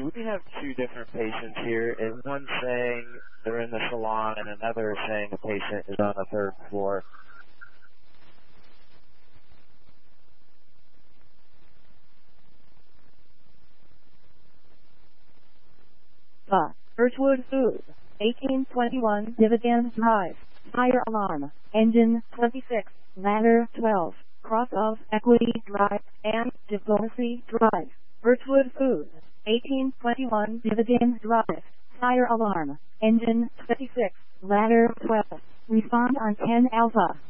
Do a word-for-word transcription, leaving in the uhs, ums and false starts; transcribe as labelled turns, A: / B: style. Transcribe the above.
A: we have two different patients here, and one saying they're in the salon, and another saying the patient is on the third floor.
B: The Birchwood Foods, eighteen twenty-one Dividend Drive, Fire Alarm, Engine twenty-six, Ladder twelve, Cross of Equity Drive, and Diplomacy Drive. Birchwood Foods, eighteen twenty-one Dividend Drive, Fire Alarm, Engine twenty-six, Ladder twelve. Respond on ten Alpha.